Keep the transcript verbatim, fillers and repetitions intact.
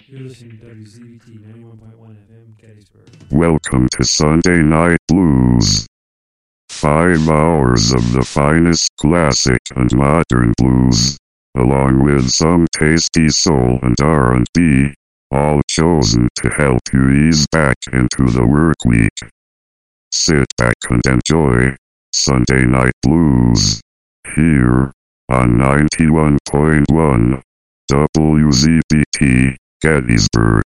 You're listening to W Z B T ninety-one point one F M, Gettysburg. Welcome to Sunday Night Blues. Five hours of the finest classic and modern blues, along with some tasty soul and R and B, all chosen to help you ease back into the work week. Sit back and enjoy Sunday Night Blues here on ninety-one point one W Z B T Gettysburg.